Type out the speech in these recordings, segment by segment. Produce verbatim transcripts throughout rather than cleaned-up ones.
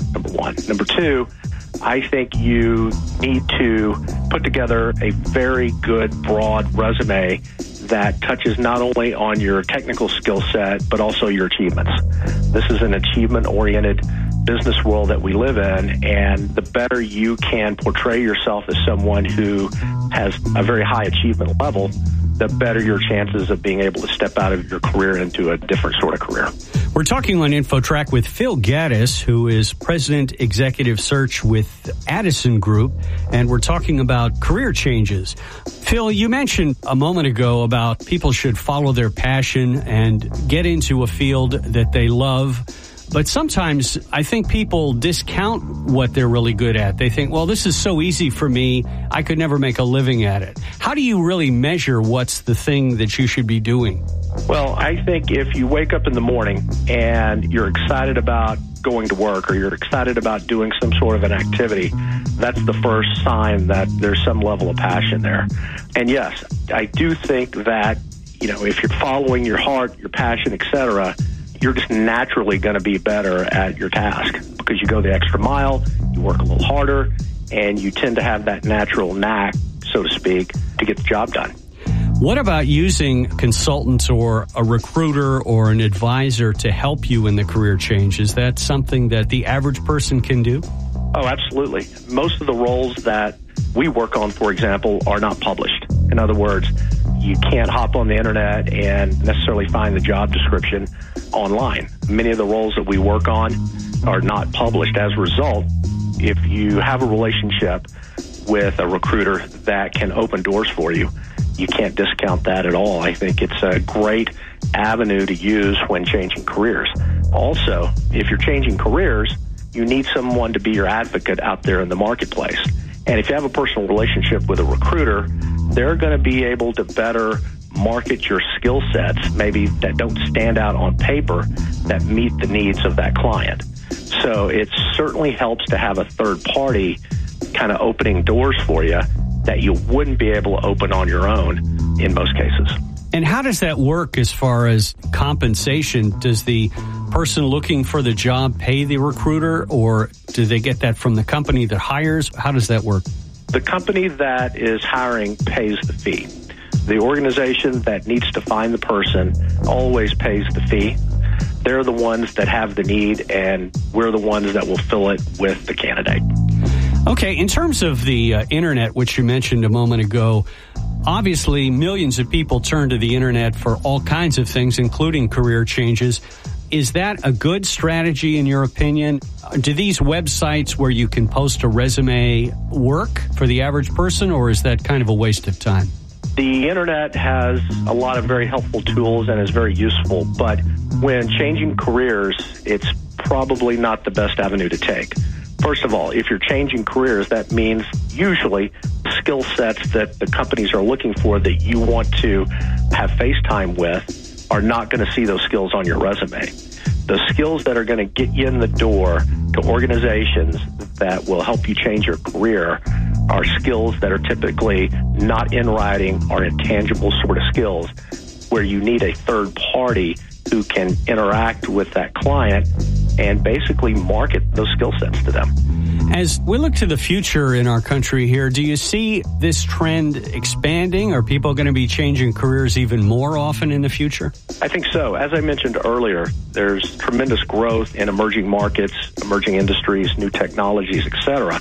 number one. Number two, I think you need to put together a very good, broad resume that touches not only on your technical skill set, but also your achievements. This is an achievement-oriented business world that we live in, and the better you can portray yourself as someone who has a very high achievement level, the better your chances of being able to step out of your career into a different sort of career. We're talking on InfoTrack with Phil Gaddis, who is President Executive Search with Addison Group, and we're talking about career changes. Phil, you mentioned a moment ago about people should follow their passion and get into a field that they love. But sometimes I think people discount what they're really good at. They think, well, this is so easy for me, I could never make a living at it. How do you really measure what's the thing that you should be doing? Well, I think if you wake up in the morning and you're excited about going to work or you're excited about doing some sort of an activity, that's the first sign that there's some level of passion there. And yes, I do think that, you know, if you're following your heart, your passion, et cetera, you're just naturally going to be better at your task because you go the extra mile, you work a little harder, and you tend to have that natural knack, so to speak, to get the job done. What about using consultants or a recruiter or an advisor to help you in the career change? Is that something that the average person can do? Oh, absolutely. Most of the roles that we work on, for example, are not published. In other words, you can't hop on the internet and necessarily find the job description online. Many of the roles that we work on are not published. As a result, if you have a relationship with a recruiter that can open doors for you, you can't discount that at all. I think it's a great avenue to use when changing careers. Also, if you're changing careers, you need someone to be your advocate out there in the marketplace. And if you have a personal relationship with a recruiter, they're going to be able to better market your skill sets, maybe that don't stand out on paper, that meet the needs of that client. So it certainly helps to have a third party kind of opening doors for you that you wouldn't be able to open on your own in most cases. And how does that work as far as compensation? Does the person looking for the job pay the recruiter, or do they get that from the company that hires? How does that work? The company that is hiring pays the fee. The organization that needs to find the person always pays the fee. They're the ones that have the need, and we're the ones that will fill it with the candidate. Okay, in terms of the uh, internet, which you mentioned a moment ago, obviously millions of people turn to the internet for all kinds of things, including career changes. Is that a good strategy in your opinion? Do these websites where you can post a resume work for the average person, or is that kind of a waste of time? The internet has a lot of very helpful tools and is very useful, but when changing careers, it's probably not the best avenue to take. First of all, if you're changing careers, that means usually skill sets that the companies are looking for that you want to have face time with are not going to see those skills on your resume. The skills that are going to get you in the door to organizations that will help you change your career are skills that are typically not in writing or intangible sort of skills where you need a third party who can interact with that client and basically market those skill sets to them. As we look to the future in our country here, do you see this trend expanding? Are people going to be changing careers even more often in the future? I think so. As I mentioned earlier, there's tremendous growth in emerging markets, emerging industries, new technologies, et cetera.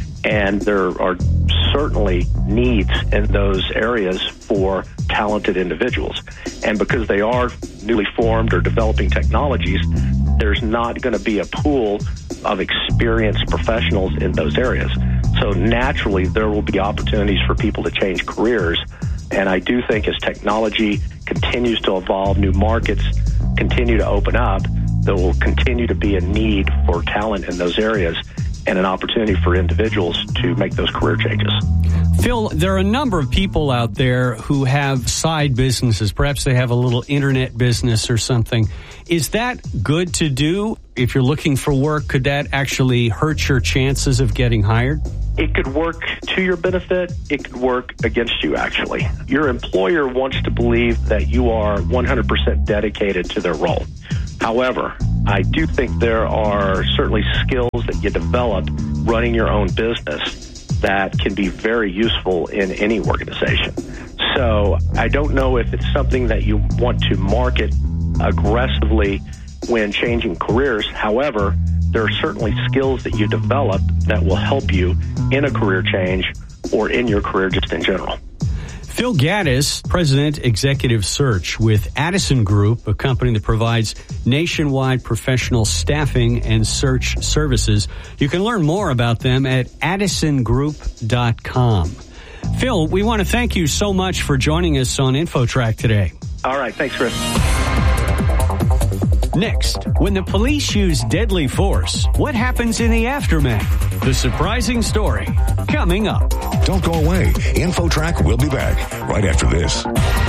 And there are certainly needs in those areas for talented individuals. And because they are newly formed or developing technologies, there's not going to be a pool of experienced professionals in those areas. So naturally, there will be opportunities for people to change careers. And I do think as technology continues to evolve, new markets continue to open up, there will continue to be a need for talent in those areas and an opportunity for individuals to make those career changes. Phil, there are a number of people out there who have side businesses. Perhaps they have a little internet business or something. Is that good to do? If you're looking for work, could that actually hurt your chances of getting hired? It could work to your benefit. It could work against you, actually. Your employer wants to believe that you are one hundred percent dedicated to their role. However, I do think there are certainly skills that you develop running your own business that can be very useful in any organization. So I don't know if it's something that you want to market aggressively when changing careers. However, there are certainly skills that you develop that will help you in a career change or in your career just in general. Phil Gaddis, President Executive Search with Addison Group, a company that provides nationwide professional staffing and search services. You can learn more about them at addison group dot com. Phil, we want to thank you so much for joining us on InfoTrack today. All right. Thanks, Chris. Next, when the police use deadly force, what happens in the aftermath? The surprising story coming up. Don't go away. InfoTrack will be back right after this.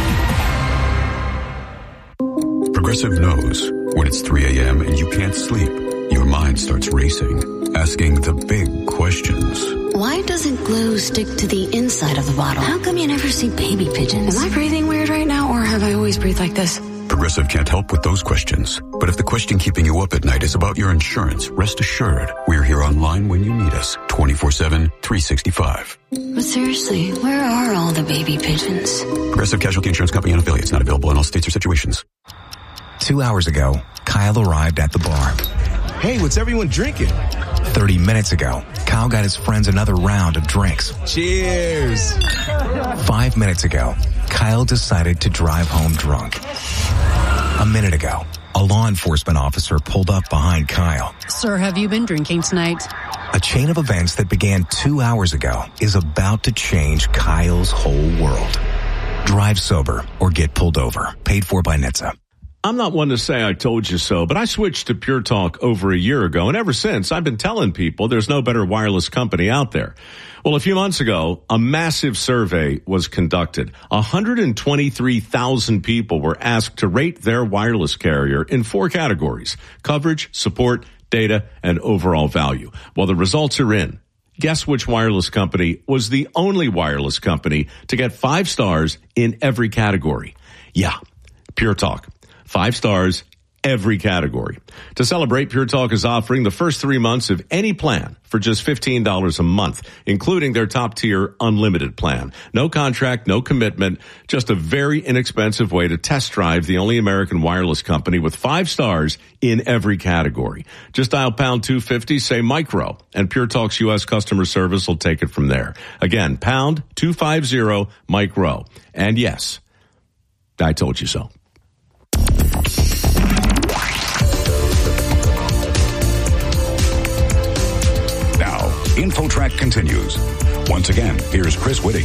Progressive knows when it's three a.m. and you can't sleep, your mind starts racing, asking the big questions. Why doesn't glue stick to the inside of the bottle? How come you never see baby pigeons? Am I breathing weird right now, or have I always breathed like this? Progressive can't help with those questions. But if the question keeping you up at night is about your insurance, rest assured, we're here online when you need us, twenty-four seven, three sixty-five. But seriously, where are all the baby pigeons? Progressive Casualty Insurance Company and affiliates, not available in all states or situations. Two hours ago, Kyle arrived at the bar. Hey, what's everyone drinking? Thirty minutes ago, Kyle got his friends another round of drinks. Cheers! Five minutes ago, Kyle decided to drive home drunk. A minute ago, a law enforcement officer pulled up behind Kyle. Sir, have you been drinking tonight? A chain of events that began two hours ago is about to change Kyle's whole world. Drive sober or get pulled over. Paid for by N H T S A. I'm not one to say I told you so, but I switched to Pure Talk over a year ago, and ever since, I've been telling people there's no better wireless company out there. Well, a few months ago, a massive survey was conducted. one hundred twenty-three thousand people were asked to rate their wireless carrier in four categories: coverage, support, data, and overall value. Well, the results are in. Guess which wireless company was the only wireless company to get five stars in every category? Yeah, Pure Talk. Five stars, every category. To celebrate, Pure Talk is offering the first three months of any plan for just fifteen dollars a month, including their top-tier unlimited plan. No contract, no commitment, just a very inexpensive way to test drive the only American wireless company with five stars in every category. Just dial pound two fifty, say micro, and Pure Talk's U S customer service will take it from there. Again, pound two fifty, micro. And yes, I told you so. InfoTrack continues. Once again, here's Chris Whitty.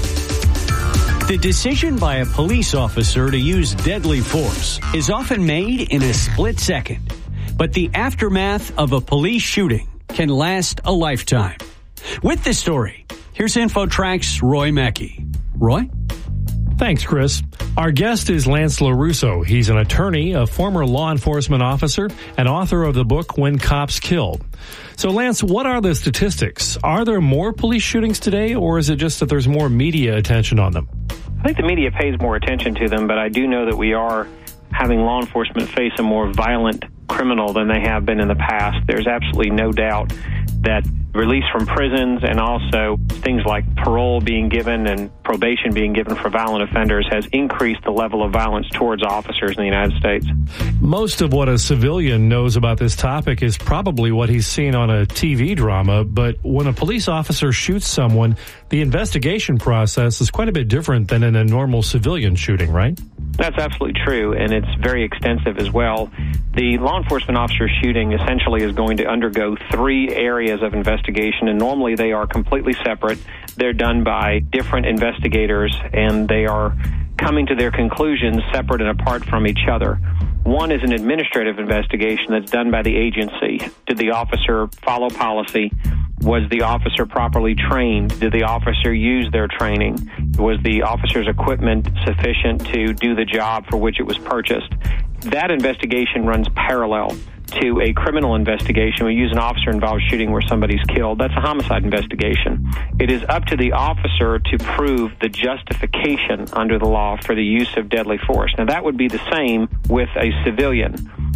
The decision by a police officer to use deadly force is often made in a split second, but the aftermath of a police shooting can last a lifetime. With this story, here's InfoTrack's Roy Mackey. Roy? Thanks, Chris. Our guest is Lance LaRusso. He's an attorney, a former law enforcement officer, and author of the book When Cops Kill. So, Lance, what are the statistics? Are there more police shootings today, or is it just that there's more media attention on them? I think the media pays more attention to them, but I do know that we are having law enforcement face a more violent criminal than they have been in the past. There's absolutely no doubt that release from prisons and also things like parole being given and probation being given for violent offenders has increased the level of violence towards officers in the United States. Most of what a civilian knows about this topic is probably what he's seen on a T V drama, but when a police officer shoots someone, the investigation process is quite a bit different than in a normal civilian shooting, right? That's absolutely true, and it's very extensive as well. The law enforcement officer shooting essentially is going to undergo three areas of investigation, and normally they are completely separate. They're done by different investigators, and they are coming to their conclusions separate and apart from each other. One is an administrative investigation that's done by the agency. Did the officer follow policy? Was the officer properly trained? Did the officer use their training? Was the officer's equipment sufficient to do the job for which it was purchased? That investigation runs parallel to a criminal investigation. We use an officer-involved shooting where somebody's killed. That's a homicide investigation. It is up to the officer to prove the justification under the law for the use of deadly force. Now, that would be the same with a civilian.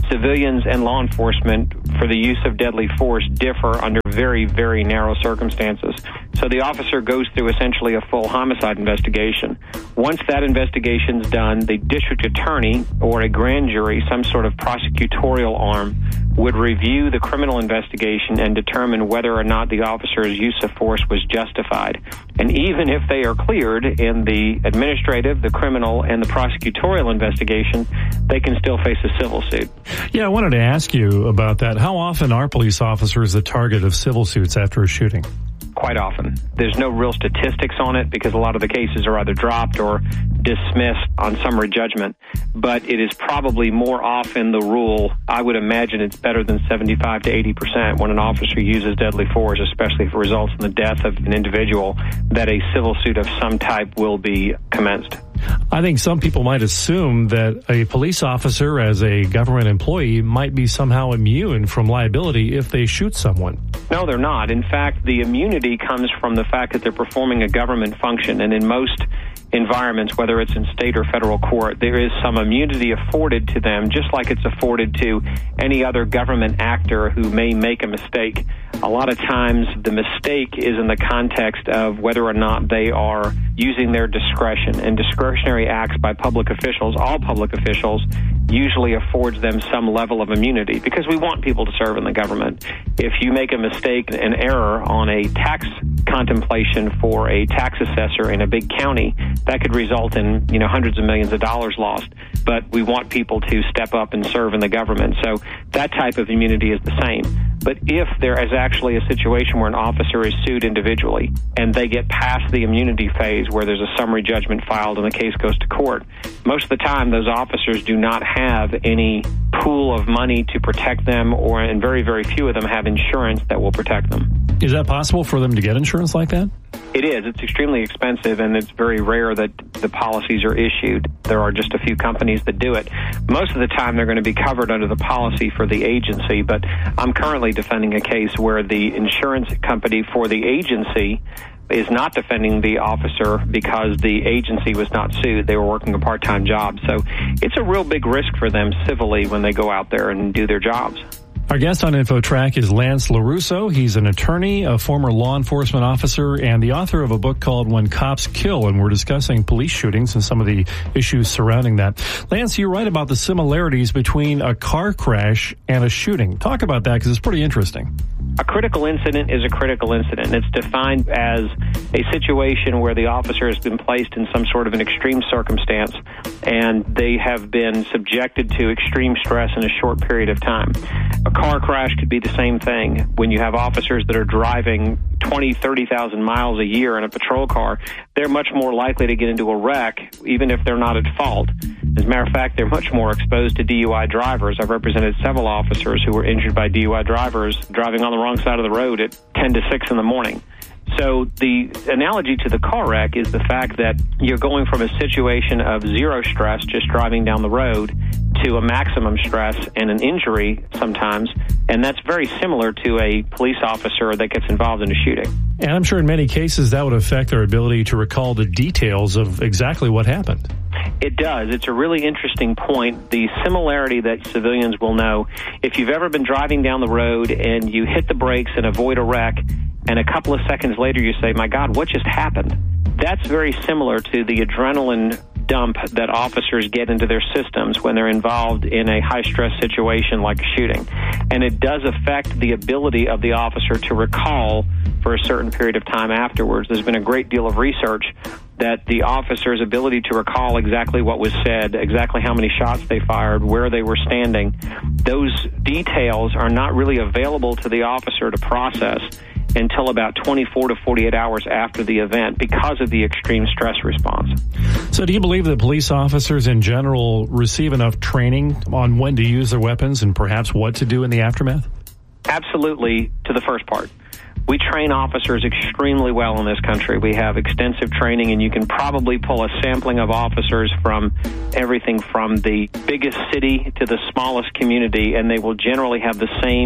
civilians and law enforcement for the use of deadly force differ under very, very narrow circumstances. So the officer goes through essentially a full homicide investigation. Once that investigation's done, the district attorney or a grand jury, some sort of prosecutorial arm, would review the criminal investigation and determine whether or not the officer's use of force was justified. And even if they are cleared in the administrative, the criminal, and the prosecutorial investigation, they can still face a civil suit. Yeah, I wanted to ask you about that. How often are police officers the target of civil suits after a shooting? Quite often. There's no real statistics on it because a lot of the cases are either dropped or dismissed on summary judgment. But it is probably more often the rule. I would imagine it's better than seventy-five to eighty percent when an officer uses deadly force, especially if it results in the death of an individual, that a civil suit of some type will be commenced. I think some people might assume that a police officer, as a government employee, might be somehow immune from liability if they shoot someone. No, they're not. In fact, the immunity comes from the fact that they're performing a government function. And in most environments, whether it's in state or federal court, there is some immunity afforded to them, just like it's afforded to any other government actor who may make a mistake. A lot of times the mistake is in the context of whether or not they are using their discretion. And discretionary acts by public officials, all public officials, usually affords them some level of immunity because we want people to serve in the government. If you make a mistake, an error on a tax contemplation for a tax assessor in a big county, that could result in, you know, hundreds of millions of dollars lost. But we want people to step up and serve in the government. So that type of immunity is the same. But if there is actually a situation where an officer is sued individually and they get past the immunity phase where there's a summary judgment filed and the case goes to court, most of the time those officers do not have any pool of money to protect them, or and very, very few of them have insurance that will protect them. Is that possible for them to get insurance like that? It is. It's extremely expensive, and it's very rare that the policies are issued. There are just a few companies that do it. Most of the time, they're going to be covered under the policy for the agency, but I'm currently defending a case where the insurance company for the agency is not defending the officer because the agency was not sued. They were working a part-time job. So it's a real big risk for them civilly when they go out there and do their jobs. Our guest on InfoTrack is Lance LaRusso. He's an attorney, a former law enforcement officer, and the author of a book called When Cops Kill, and we're discussing police shootings and some of the issues surrounding that. Lance, you're right about the similarities between a car crash and a shooting. Talk about that because it's pretty interesting. A critical incident is a critical incident. It's defined as a situation where the officer has been placed in some sort of an extreme circumstance and they have been subjected to extreme stress in a short period of time. A car crash could be the same thing. When you have officers that are driving twenty, thirty thousand miles a year in a patrol car, they're much more likely to get into a wreck, even if they're not at fault. As a matter of fact, they're much more exposed to D U I drivers. I've represented several officers who were injured by D U I drivers driving on the wrong side of the road at ten to six in the morning. So the analogy to the car wreck is the fact that you're going from a situation of zero stress, just driving down the road, to a maximum stress and an injury sometimes, and that's very similar to a police officer that gets involved in a shooting. And I'm sure in many cases that would affect their ability to recall the details of exactly what happened. It does. It's a really interesting point. The similarity that civilians will know, if you've ever been driving down the road and you hit the brakes and avoid a wreck, and a couple of seconds later you say, my God, what just happened? That's very similar to the adrenaline dump that officers get into their systems when they're involved in a high-stress situation like a shooting. And it does affect the ability of the officer to recall for a certain period of time afterwards. There's been a great deal of research that the officer's ability to recall exactly what was said, exactly how many shots they fired, where they were standing, those details are not really available to the officer to process until about twenty-four to forty-eight hours after the event because of the extreme stress response. So do you believe that police officers in general receive enough training on when to use their weapons and perhaps what to do in the aftermath? Absolutely, to the first part. We train officers extremely well in this country. We have extensive training, and you can probably pull a sampling of officers from everything from the biggest city to the smallest community, and they will generally have the same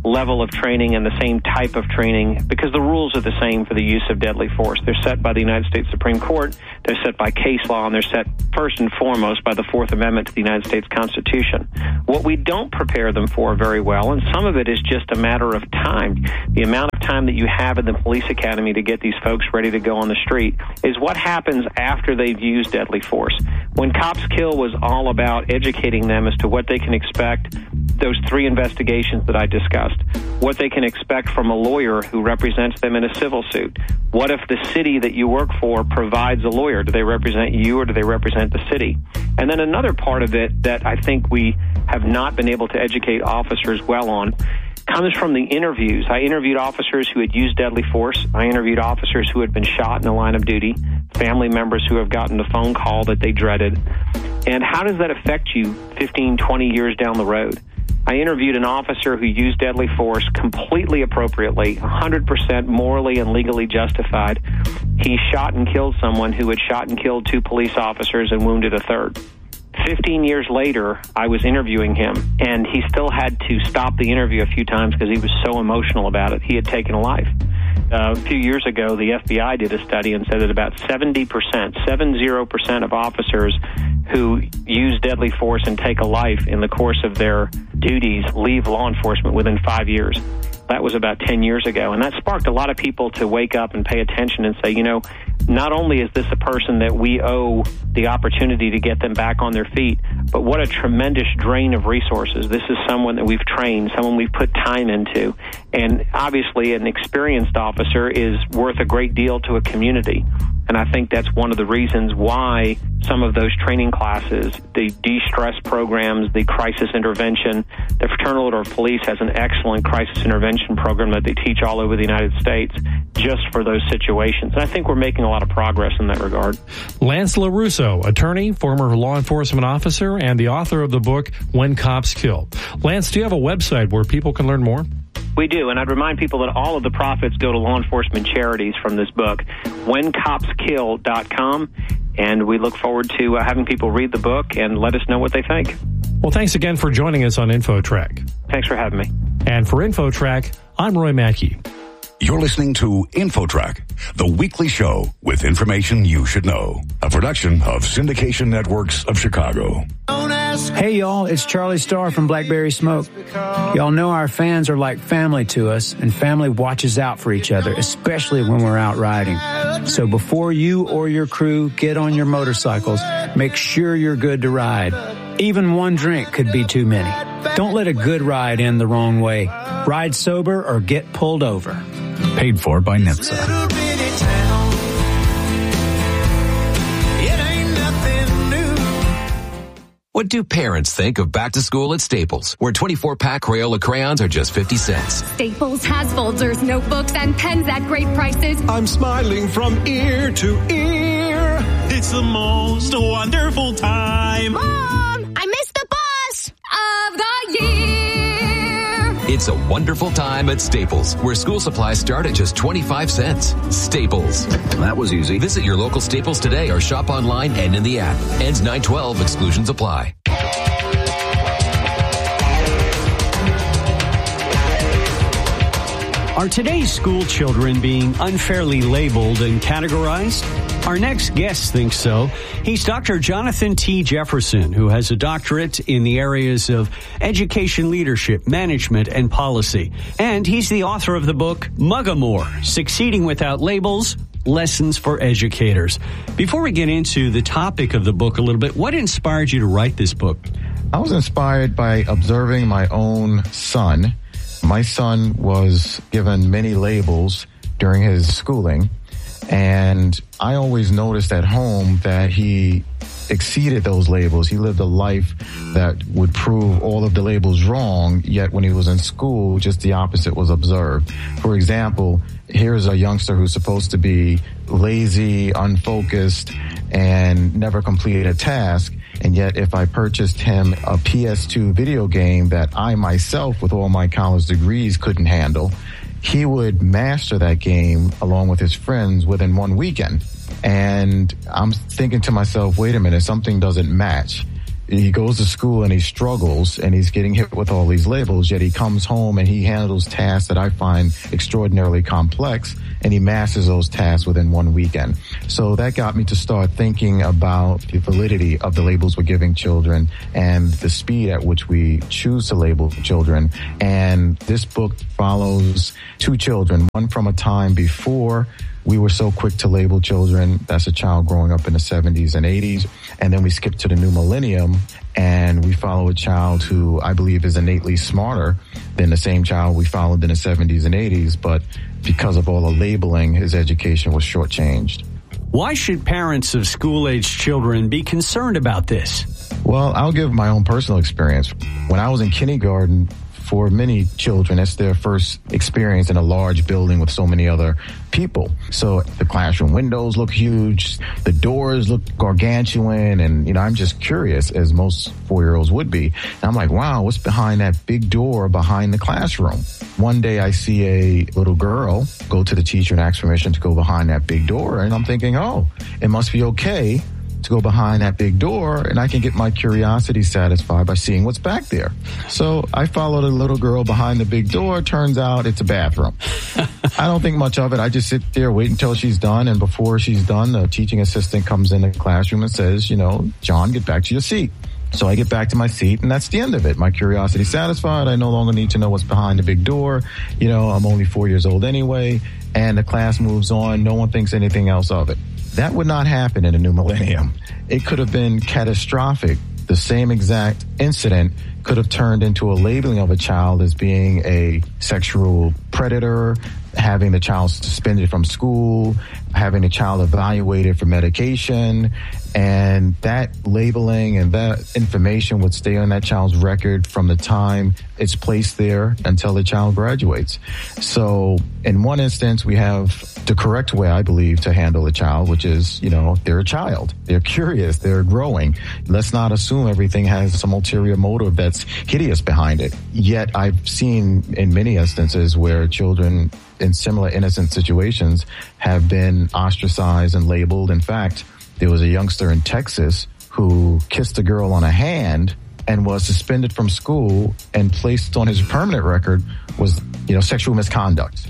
level of training and the same type of training because the rules are the same for the use of deadly force. They're set by the United States Supreme Court, they're set by case law, and they're set first and foremost by the Fourth Amendment to the United States Constitution. What we don't prepare them for very well, and some of it is just a matter of time, the amount of time that you have in the police academy to get these folks ready to go on the street, is what happens after they've used deadly force. When Cops Kill was all about educating them as to what they can expect, those three investigations that I discussed, what they can expect from a lawyer who represents them in a civil suit. What if the city that you work for provides a lawyer? Do they represent you or do they represent the city? And then another part of it that I think we have not been able to educate officers well on comes from the interviews. I interviewed officers who had used deadly force. I interviewed officers who had been shot in the line of duty, family members who have gotten a phone call that they dreaded. And how does that affect you fifteen, twenty years down the road? I interviewed an officer who used deadly force completely appropriately, one hundred percent morally and legally justified. He shot and killed someone who had shot and killed two police officers and wounded a third. Fifteen years later, I was interviewing him, and he still had to stop the interview a few times because he was so emotional about it. He had taken a life. Uh, a few years ago, the F B I did a study and said that about seventy percent, seventy percent of officers who use deadly force and take a life in the course of their duties leave law enforcement within five years. That was about ten years ago, and that sparked a lot of people to wake up and pay attention and say, you know, not only is this a person that we owe the opportunity to get them back on their feet, but what a tremendous drain of resources. This is someone that we've trained, someone we've put time into, and obviously an experienced officer is worth a great deal to a community. And I think that's one of the reasons why some of those training classes, the de-stress programs, the crisis intervention, the Fraternal Order of Police has an excellent crisis intervention program that they teach all over the United States just for those situations. And I think we're making a lot of progress in that regard. Lance LaRusso, attorney, former law enforcement officer, and the author of the book, When Cops Kill. Lance, do you have a website where people can learn more? We do, and I'd remind people that all of the profits go to law enforcement charities from this book, when cops kill dot com, and we look forward to uh, having people read the book and let us know what they think. Well, thanks again for joining us on InfoTrack. Thanks for having me. And for InfoTrack, I'm Roy Mackey. You're listening to InfoTrack, the weekly show with information you should know. A production of Syndication Networks of Chicago. Hey, y'all, it's Charlie Starr from Blackberry Smoke. Y'all know our fans are like family to us, and family watches out for each other, especially when we're out riding. So before you or your crew get on your motorcycles, make sure you're good to ride. Even one drink could be too many. Don't let a good ride end the wrong way. Ride sober or get pulled over. Paid for by N H T S A. What do parents think of back to school at Staples, where twenty-four pack Crayola crayons are just fifty cents? Staples has folders, notebooks, and pens at great prices. I'm smiling from ear to ear. It's the most wonderful time. Mom, I missed the bus of the year. It's a wonderful time at Staples, where school supplies start at just twenty-five cents. Staples. That was easy. Visit your local Staples today or shop online and in the app. Ends nine twelve. Exclusions apply. Are today's school children being unfairly labeled and categorized? Our next guest thinks so. He's Doctor Jonathan T. Jefferson, who has a doctorate in the areas of education leadership, management, and policy. And he's the author of the book, Muggamore, Succeeding Without Labels, Lessons for Educators. Before we get into the topic of the book a little bit, what inspired you to write this book? I was inspired by observing my own son. My son was given many labels during his schooling, and I always noticed at home that he exceeded those labels. He lived a life that would prove all of the labels wrong, yet when he was in school, just the opposite was observed. For example, here's a youngster who's supposed to be lazy, unfocused, and never completed a task. And yet if I purchased him a P S two video game that I myself, with all my college degrees, couldn't handle, he would master that game along with his friends within one weekend. And I'm thinking to myself, wait a minute, something doesn't match. he goes to school and he struggles and he's getting hit with all these labels, yet he comes home and he handles tasks that I find extraordinarily complex, and he masters those tasks within one weekend. So that got me to start thinking about the validity of the labels we're giving children and the speed at which we choose to label children. And this book follows two children, one from a time before we were so quick to label children. That's a child growing up in the seventies and eighties. And then we skip to the new millennium and we follow a child who I believe is innately smarter than the same child we followed in the seventies and eighties. But because of all the labeling, his education was shortchanged. Why should parents of school-aged children be concerned about this? Well, I'll give my own personal experience. When I was in kindergarten, for many children, it's their first experience in a large building with so many other people. So the classroom windows look huge, the doors look gargantuan, and, you know, I'm just curious, as most four-year-olds would be. And I'm like, wow, what's behind that big door behind the classroom? One day I see a little girl go to the teacher and ask permission to go behind that big door, and I'm thinking, oh, it must be okay to go behind that big door, and I can get my curiosity satisfied by seeing what's back there. So I followed a little girl behind the big door. Turns out it's a bathroom. I don't think much of it. I just sit there, wait until she's done, and before she's done, the teaching assistant comes in the classroom and says, you know, John, get back to your seat. So I get back to my seat, and that's the end of it. My curiosity satisfied. I no longer need to know what's behind the big door. You know, I'm only four years old anyway, and the class moves on. No one thinks anything else of it. That would not happen in a new millennium. It could have been catastrophic. The same exact incident could have turned into a labeling of a child as being a sexual predator, having the child suspended from school, having the child evaluated for medication, and that labeling and that information would stay on that child's record from the time it's placed there until the child graduates. So in one instance, we have the correct way, I believe, to handle a child, which is, you know, they're a child. They're curious. They're growing. Let's not assume everything has some ulterior motive that's hideous behind it. Yet I've seen in many instances where children in similar innocent situations have been ostracized and labeled. In fact, there was a youngster in Texas who kissed a girl on a hand and was suspended from school, and placed on his permanent record was, you know, sexual misconduct.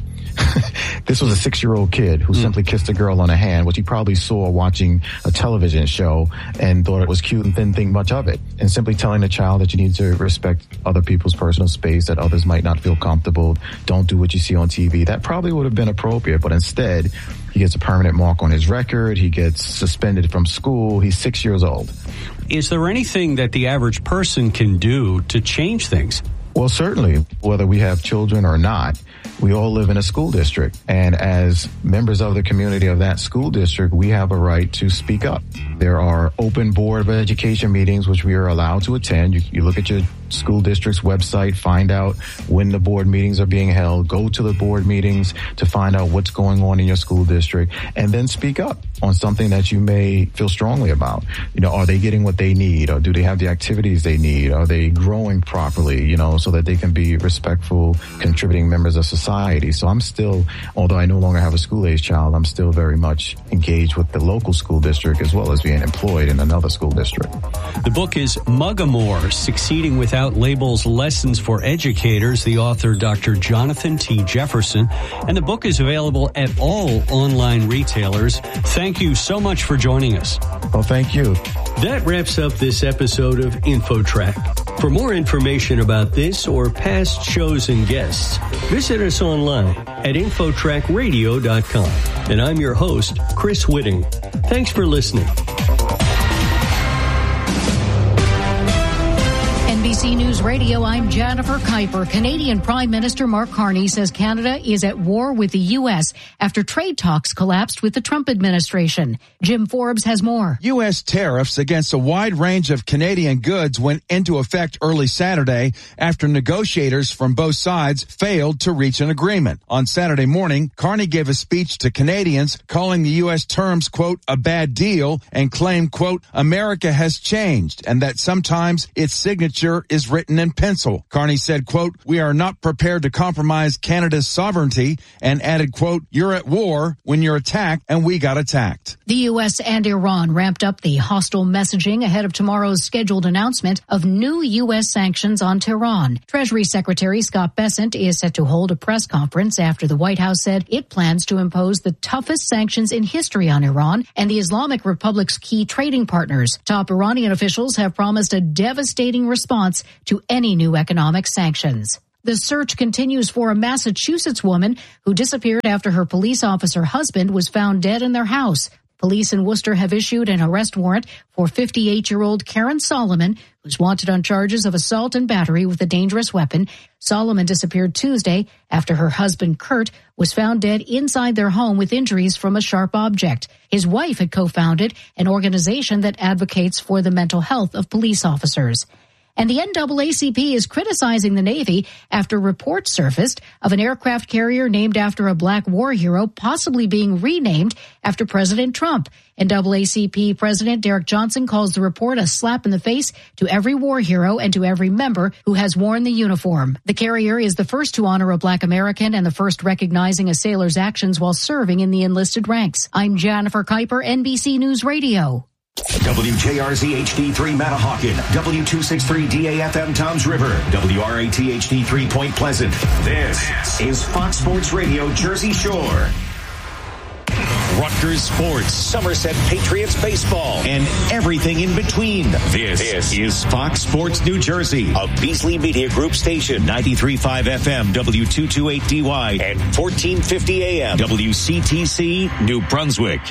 This was a six-year-old kid who mm. simply kissed a girl on a hand, which he probably saw watching a television show and thought it was cute and didn't think much of it. And simply telling the child that you need to respect other people's personal space, that others might not feel comfortable, don't do what you see on T V, that probably would have been appropriate. But instead, he gets a permanent mark on his record. He gets suspended from school. He's six years old. Is there anything that the average person can do to change things? Well, certainly, whether we have children or not, we all live in a school district. And as members of the community of that school district, we have a right to speak up. There are open Board of Education meetings, which we are allowed to attend. You, you look at your school district's website, find out when the board meetings are being held, go to the board meetings to find out what's going on in your school district, and then speak up on something that you may feel strongly about. You know, are they getting what they need? Or do they have the activities they need? Are they growing properly, you know, so that they can be respectful, contributing members of society? So I'm still, although I no longer have a school-age child, I'm still very much engaged with the local school district as well as being employed in another school district. The book is Mug-a-More, Succeeding Without Labels, Lessons for Educators, the author, Doctor Jonathan T. Jefferson. And the book is available at all online retailers. Thank you so much for joining us. Well, thank you. That wraps up this episode of InfoTrack. For more information about this or past shows and guests, visit us online at infotrack radio dot com. And I'm your host, Chris Whitting. Thanks for listening. N B C News Radio, I'm Jennifer Kuiper. Canadian Prime Minister Mark Carney says Canada is at war with the U S after trade talks collapsed with the Trump administration. Jim Forbes has more. U S tariffs against a wide range of Canadian goods went into effect early Saturday after negotiators from both sides failed to reach an agreement. On Saturday morning, Carney gave a speech to Canadians calling the U S terms, quote, a bad deal, and claimed, quote, America has changed and that sometimes its signature is written written in pencil. Carney said, quote, "We are not prepared to compromise Canada's sovereignty," and added, quote, "You're at war when you're attacked, and we got attacked." The U S and Iran ramped up the hostile messaging ahead of tomorrow's scheduled announcement of new U S sanctions on Tehran. Treasury Secretary Scott Bessent is set to hold a press conference after the White House said it plans to impose the toughest sanctions in history on Iran and the Islamic Republic's key trading partners. Top Iranian officials have promised a devastating response to any new economic sanctions. The search continues for a Massachusetts woman who disappeared after her police officer husband was found dead in their house. Police in Worcester have issued an arrest warrant for fifty-eight-year-old Karen Solomon, who's wanted on charges of assault and battery with a dangerous weapon. Solomon disappeared Tuesday after her husband, Kurt, was found dead inside their home with injuries from a sharp object. His wife had co-founded an organization that advocates for the mental health of police officers. And the N double A C P is criticizing the Navy after reports surfaced of an aircraft carrier named after a black war hero possibly being renamed after President Trump. N double A C P President Derek Johnson calls the report a slap in the face to every war hero and to every member who has worn the uniform. The carrier is the first to honor a black American and the first recognizing a sailor's actions while serving in the enlisted ranks. I'm Jennifer Kuiper, N B C News Radio. W J R Z H D three Manahawkin, W two sixty-three D A F M Toms River, W R A T H D three Point Pleasant. This is Fox Sports Radio Jersey Shore. Rutgers Sports, Somerset Patriots baseball, and everything in between. This, this is Fox Sports New Jersey, a Beasley Media Group station, ninety-three point five F M, W two twenty-eight D Y, and fourteen fifty A M, W C T C, New Brunswick.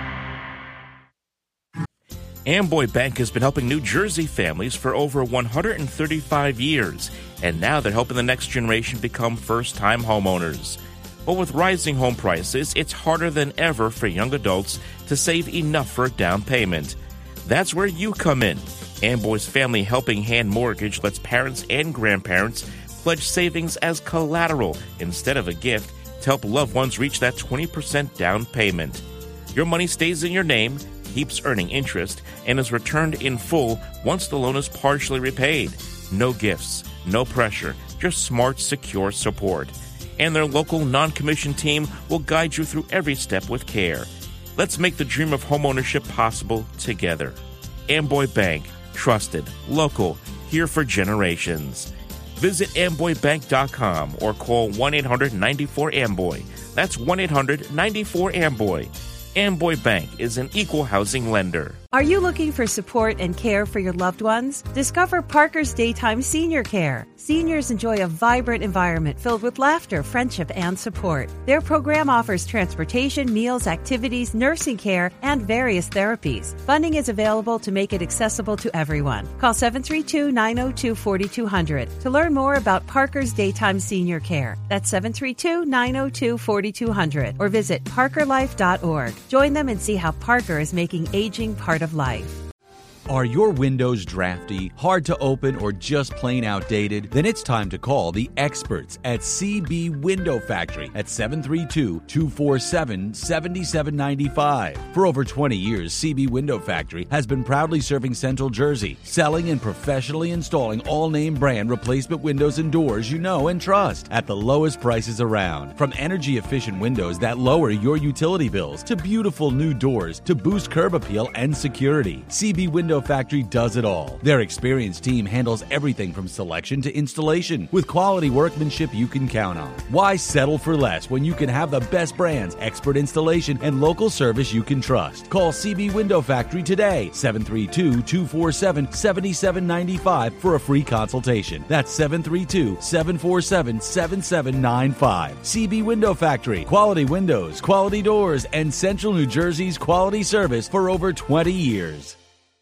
Amboy Bank has been helping New Jersey families for over one hundred thirty-five years, and now they're helping the next generation become first-time homeowners. But with rising home prices, it's harder than ever for young adults to save enough for a down payment. That's where you come in. Amboy's Family Helping Hand Mortgage lets parents and grandparents pledge savings as collateral instead of a gift to help loved ones reach that twenty percent down payment. Your money stays in your name, keeps earning interest, and is returned in full once the loan is partially repaid. No gifts, no pressure, just smart, secure support. And their local non-commissioned team will guide you through every step with care. Let's make the dream of homeownership possible together. Amboy Bank, trusted, local, here for generations. Visit amboy bank dot com or call one eight hundred nine four amboy. That's one eight hundred nine four amboy. Amboy Bank is an equal housing lender. Are you looking for support and care for your loved ones? Discover Parker's Daytime Senior Care. Seniors enjoy a vibrant environment filled with laughter, friendship, and support. Their program offers transportation, meals, activities, nursing care, and various therapies. Funding is available to make it accessible to everyone. Call seven three two, nine zero two, four two zero zero to learn more about Parker's Daytime Senior Care. That's seven three two, nine zero two, four two zero zero or visit parker life dot org. Join them and see how Parker is making aging part of life. Are your windows drafty, hard to open, or just plain outdated? Then it's time to call the experts at C B Window Factory at seven three two, two four seven, seven seven nine five. For over twenty years, C B Window Factory has been proudly serving Central Jersey, selling and professionally installing all-name brand replacement windows and doors you know and trust at the lowest prices around. From energy-efficient windows that lower your utility bills to beautiful new doors to boost curb appeal and security, C B Window Factory does it all. Their experienced team handles everything from selection to installation with quality workmanship you can count on. Why settle for less when you can have the best brands, expert installation, and local service you can trust? Call C B Window Factory today, seven three two, two four seven, seven seven nine five for a free consultation. That's seven three two, seven four seven, seven seven nine five. C B Window Factory, quality windows, quality doors, and Central New Jersey's quality service for over twenty years.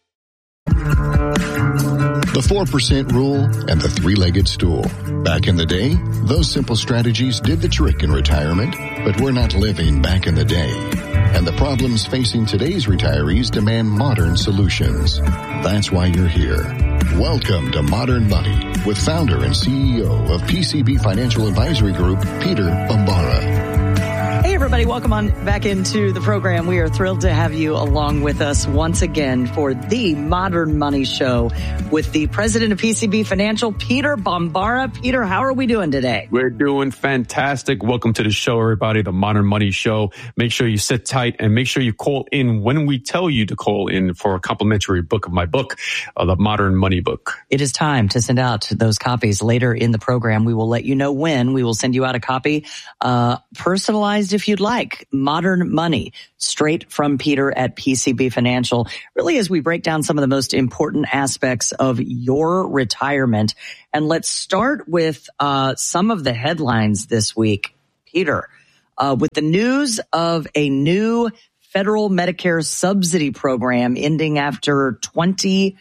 The four percent rule and the three-legged stool. Back in the day, those simple strategies did the trick in retirement, but we're not living back in the day. And the problems facing today's retirees demand modern solutions. That's why you're here. Welcome to Modern Money with founder and C E O of P C B Financial Advisory Group, Peter Bombara. Hey everybody, welcome on back into the program. We are thrilled to have you along with us once again for the Modern Money Show with the president of P C B Financial, Peter Bambara. Peter, how are we doing today? We're doing fantastic. Welcome to the show, everybody, the Modern Money Show. Make sure you sit tight and make sure you call in when we tell you to call in for a complimentary book of my book, uh, the Modern Money Book. It is time to send out those copies later in the program. We will let you know when. We will send you out a copy, uh, personalized if you'd like. Modern Money, straight from Peter at P C B Financial. Really, as we break down some of the most important aspects of your retirement. And let's start with uh, some of the headlines this week, Peter, uh, with the news of a new federal Medicare subsidy program ending after twenty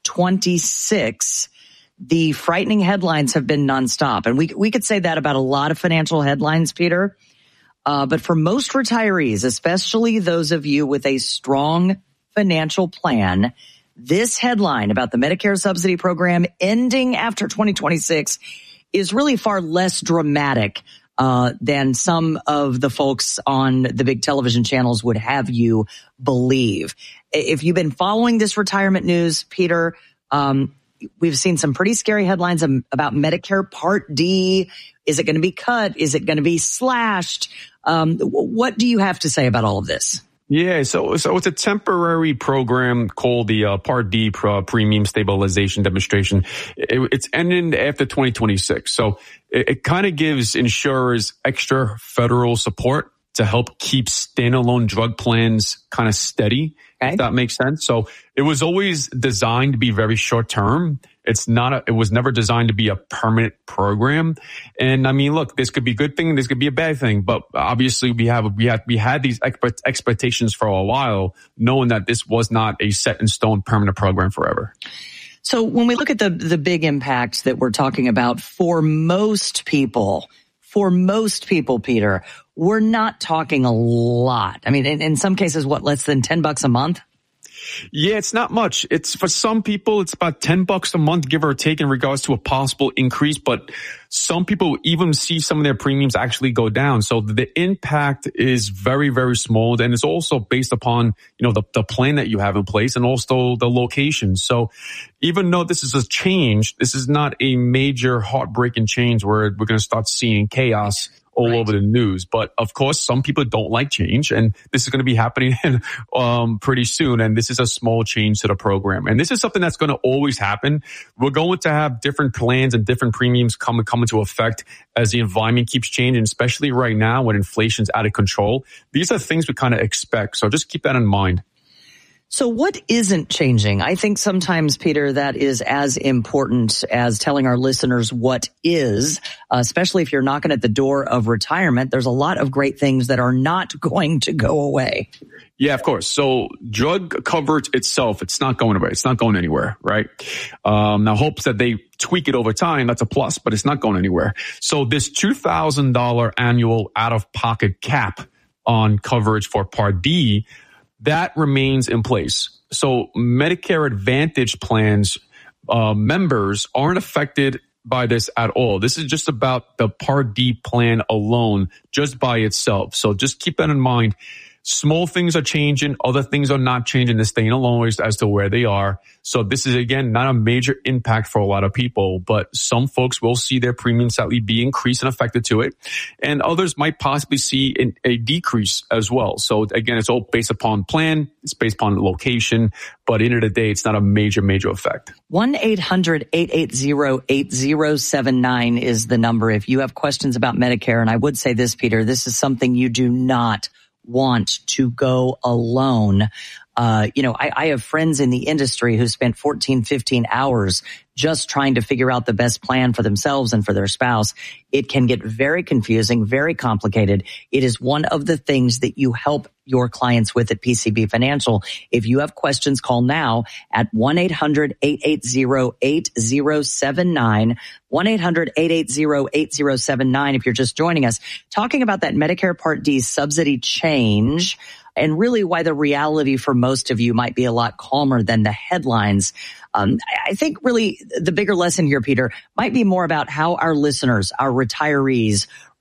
twenty-six. The frightening headlines have been nonstop. And we we could say that about a lot of financial headlines, Peter. Uh, but for most retirees, especially those of you with a strong financial plan, this headline about the Medicare subsidy program ending after twenty twenty-six is really far less dramatic uh, than some of the folks on the big television channels would have you believe. If you've been following this retirement news, Peter, um, we've seen some pretty scary headlines about Medicare Part D. Is it going to be cut? Is it going to be slashed? Um, what do you have to say about all of this? Yeah, so so it's a temporary program called the uh, Part D uh, Premium Stabilization Demonstration. It, it's ending after twenty twenty-six. So it, it kind of gives insurers extra federal support to help keep standalone drug plans kind of steady, okay, if that makes sense. So it was always designed to be very short term. It's not a, it was never designed to be a permanent program. And I mean, look, this could be a good thing. This could be a bad thing, but obviously we have, we had, we had these expect, expectations for a while, knowing that this was not a set in stone permanent program forever. So when we look at the, the big impact that we're talking about for most people, for most people, Peter, we're not talking a lot. I mean, in, in some cases, what, less than ten bucks a month? Yeah, it's not much. It's for some people, it's about ten bucks a month, give or take, in regards to a possible increase. But some people even see some of their premiums actually go down. So the impact is very, very small. And it's also based upon, you know, the, the plan that you have in place and also the location. So even though this is a change, this is not a major heartbreaking change where we're going to start seeing chaos all right. over the news. But of course, some people don't like change, and this is going to be happening um, pretty soon. And this is a small change to the program. And this is something that's going to always happen. We're going to have different plans and different premiums come, come into effect as the environment keeps changing, especially right now when inflation's out of control. These are things we kind of expect. So just keep that in mind. So what isn't changing? I think sometimes, Peter, that is as important as telling our listeners what is, uh, especially if you're knocking at the door of retirement. There's a lot of great things that are not going to go away. Yeah, of course. So drug coverage itself, it's not going away. It's not going anywhere, right? Um, now hopes that they tweak it over time, that's a plus, but it's not going anywhere. So this two thousand dollars annual out-of-pocket cap on coverage for Part D, that remains in place. So Medicare Advantage plans, uh, members aren't affected by this at all. This is just about the Part D plan alone, just by itself. So just keep that in mind. Small things are changing. Other things are not changing. They're staying alone as to where they are. So this is, again, not a major impact for a lot of people, but some folks will see their premiums slightly be increased and affected to it. And others might possibly see an, a decrease as well. So again, it's all based upon plan. It's based upon location. But at the end of the day, it's not a major, major effect. one eight hundred eight eight zero eight zero seven nine is the number if you have questions about Medicare. And I would say this, Peter, this is something you do not want to go alone. Uh, you know, I, I have friends in the industry who spent fourteen, fifteen hours just trying to figure out the best plan for themselves and for their spouse. It can get very confusing, very complicated. It is one of the things that you help your clients with at P C B Financial. If you have questions, call now at one eight hundred eight eight zero eight zero seven nine, one eight hundred eight eight zero eight zero seven nine. If you're just joining us, talking about that Medicare Part D subsidy change, and really why the reality for most of you might be a lot calmer than the headlines. Um, I think really the bigger lesson here, Peter, might be more about how our listeners, our retirees,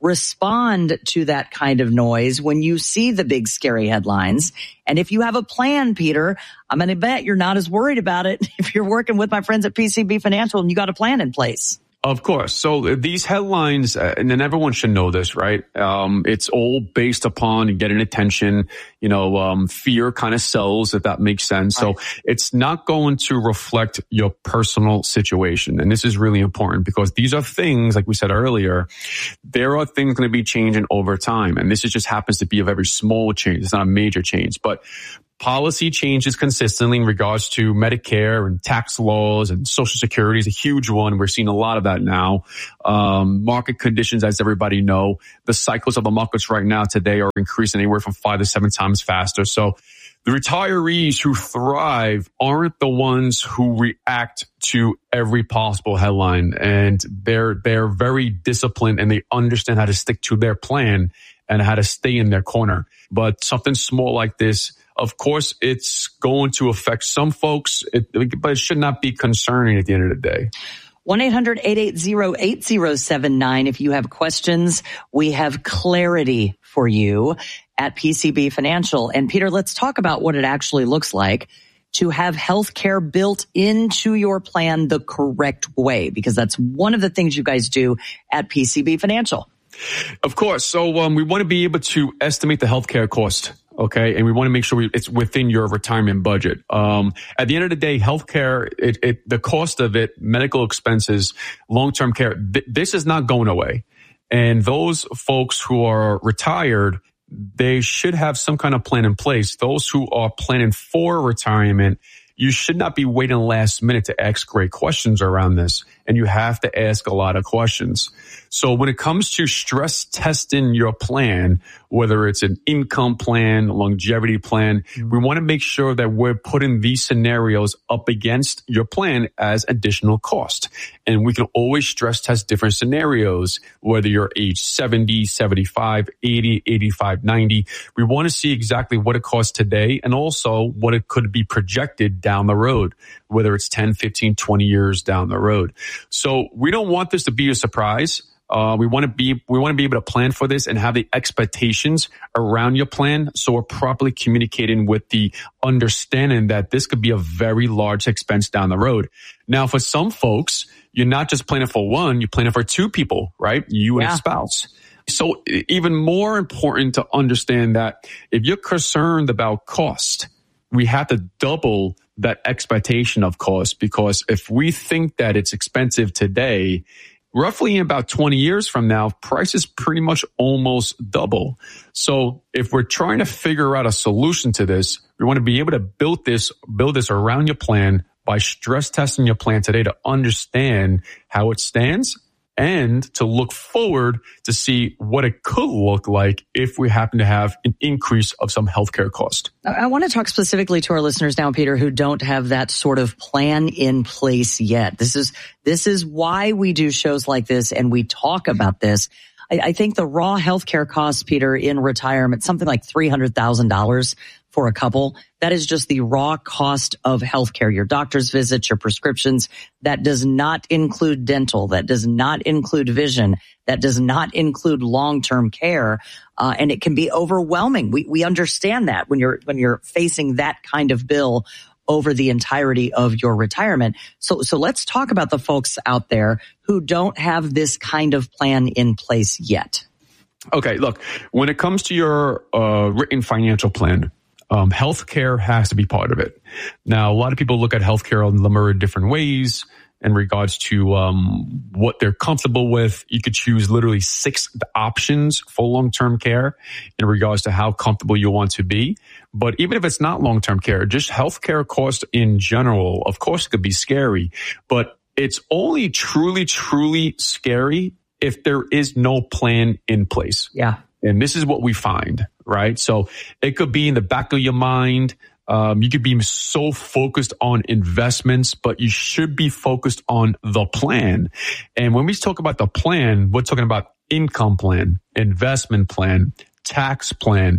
respond to that kind of noise when you see the big scary headlines. And if you have a plan, Peter, I'm going to bet you're not as worried about it if you're working with my friends at P C B Financial and you got a plan in place. Of course. So these headlines, uh, and then everyone should know this, right? Um, it's all based upon getting attention. You know, um, fear kind of sells, if that makes sense. Right. So it's not going to reflect your personal situation. And this is really important because these are things, like we said earlier, there are things going to be changing over time. And this is just happens to be a very small change. It's not a major change, but policy changes consistently in regards to Medicare and tax laws, and Social Security is a huge one. We're seeing a lot of that now. Um, market conditions, as everybody know, the cycles of the markets right now today are increasing anywhere from five to seven times faster. So the retirees who thrive aren't the ones who react to every possible headline, and they're they're very disciplined and they understand how to stick to their plan and how to stay in their corner. But something small like this, of course, it's going to affect some folks, it, but it should not be concerning at the end of the day. one eight hundred eight eight zero eight zero seven nine. If you have questions, we have clarity for you at P C B Financial. And Peter, let's talk about what it actually looks like to have healthcare built into your plan the correct way, because that's one of the things you guys do at P C B Financial. Of course. So um, we want to be able to estimate the healthcare cost. Okay. And we want to make sure we, it's within your retirement budget. Um, at the end of the day, healthcare, it, it, the cost of it, medical expenses, long-term care, th- this is not going away. And those folks who are retired, they should have some kind of plan in place. Those who are planning for retirement, you should not be waiting last minute to ask great questions around this. And you have to ask a lot of questions. So when it comes to stress testing your plan, whether it's an income plan, a longevity plan, mm-hmm. we want to make sure that we're putting these scenarios up against your plan as additional cost. And we can always stress test different scenarios, whether you're age seventy, seventy-five, eighty, eighty-five, ninety. We want to see exactly what it costs today and also what it could be projected down the road, whether it's ten, fifteen, twenty years down the road. So we don't want this to be a surprise. Uh, we want to be, we want to be able to plan for this and have the expectations around your plan. So we're properly communicating with the understanding that this could be a very large expense down the road. Now, for some folks, you're not just planning for one, you're planning for two people, right? You and yeah. a spouse. So even more important to understand that if you're concerned about cost, we have to double that expectation of cost, because if we think that it's expensive today, roughly in about twenty years from now, prices pretty much almost double. So if we're trying to figure out a solution to this, we want to be able to build this, build this around your plan by stress testing your plan today to understand how it stands and to look forward to see what it could look like if we happen to have an increase of some healthcare cost. I want to talk specifically to our listeners now, Peter, who don't have that sort of plan in place yet. This is, this is why we do shows like this and we talk about this. I, I think the raw healthcare costs, Peter, in retirement, something like three hundred thousand dollars for a couple. That is just the raw cost of healthcare, your doctor's visits, your prescriptions. That does not include dental. That does not include vision. That does not include long-term care. Uh, and it can be overwhelming. We, we understand that when you're, when you're facing that kind of bill over the entirety of your retirement. So, so let's talk about the folks out there who don't have this kind of plan in place yet. Okay. Look, when it comes to your, uh, written financial plan, Um, healthcare has to be part of it. Now, a lot of people look at healthcare in a number of different ways in regards to um, what they're comfortable with. You could choose literally six options for long-term care in regards to how comfortable you want to be. But even if it's not long-term care, just healthcare cost in general, of course, it could be scary. But it's only truly, truly scary if there is no plan in place. Yeah. And this is what we find, right? So it could be in the back of your mind. Um, you could be so focused on investments, but you should be focused on the plan. And when we talk about the plan, we're talking about income plan, investment plan, tax plan,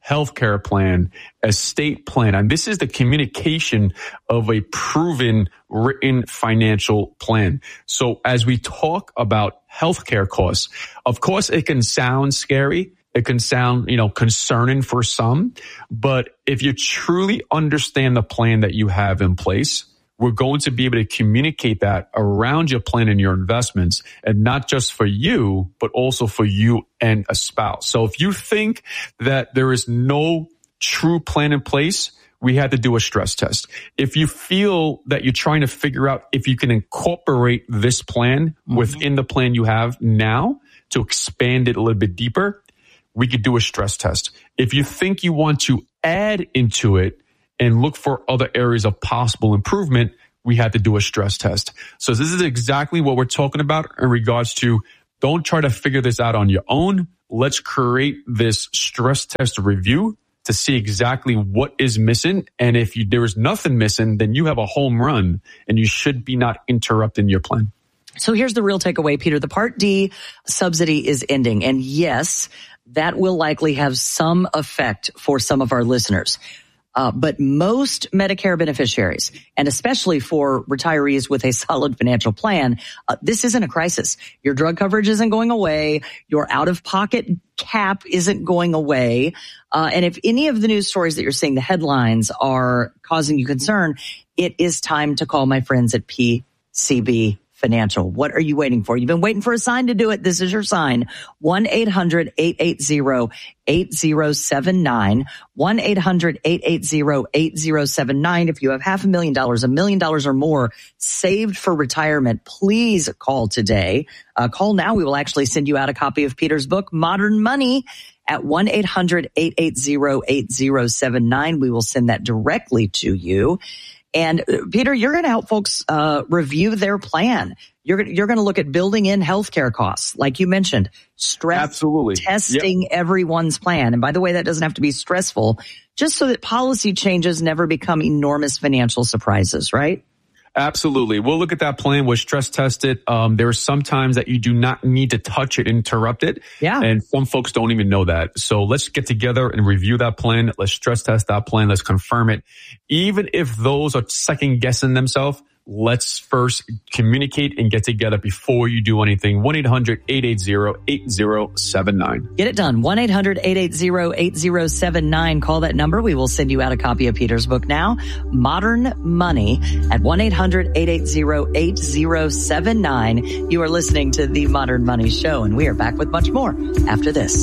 healthcare plan, estate plan. And this is the communication of a proven written financial plan. So as we talk about healthcare costs, of course, it can sound scary. It can sound, you know, concerning for some, but if you truly understand the plan that you have in place, we're going to be able to communicate that around your plan and your investments, and not just for you, but also for you and a spouse. So if you think that there is no true plan in place, we had to do a stress test. If you feel that you're trying to figure out if you can incorporate this plan mm-hmm. within the plan you have now to expand it a little bit deeper, we could do a stress test. If you think you want to add into it and look for other areas of possible improvement, we had to do a stress test. So this is exactly what we're talking about in regards to don't try to figure this out on your own. Let's create this stress test review to see exactly what is missing. And if you, there is nothing missing, then you have a home run and you should be not interrupting your plan. So here's the real takeaway, Peter. The Part D subsidy is ending. And yes, that will likely have some effect for some of our listeners. Uh, but most Medicare beneficiaries, and especially for retirees with a solid financial plan, uh, this isn't a crisis. Your drug coverage isn't going away. Your out-of-pocket cap isn't going away. Uh, and if any of the news stories that you're seeing, the headlines, are causing you concern, it is time to call my friends at P C B Financial. What are you waiting for? You've been waiting for a sign to do it. This is your sign. one eight hundred eight eight zero eight zero seven nine. one eight hundred eight eight zero eight zero seven nine. If you have half a million dollars, a million dollars or more saved for retirement, please call today. Uh, call now. We will actually send you out a copy of Peter's book, Modern Money, at one eight hundred eight eight zero eight zero seven nine. We will send that directly to you. And Peter, you're going to help folks uh, review their plan. You're you're going to look at building in healthcare costs, like you mentioned, stress Absolutely. testing yep. everyone's plan. And by the way, that doesn't have to be stressful, just so that policy changes never become enormous financial surprises, right? Absolutely. We'll look at that plan. We'll stress test it. Um, there are some times that you do not need to touch it, interrupt it. Yeah. And some folks don't even know that. So let's get together and review that plan. Let's stress test that plan. Let's confirm it. Even if those are second guessing themselves, let's first communicate and get together before you do anything. one eight hundred eight eight zero eight zero seven nine. Get it done. one eight hundred eight eight zero eight zero seven nine. Call that number. We will send you out a copy of Peter's book now, Modern Money, at one eight hundred eight eight zero eight zero seven nine. You are listening to The Modern Money Show, and we are back with much more after this.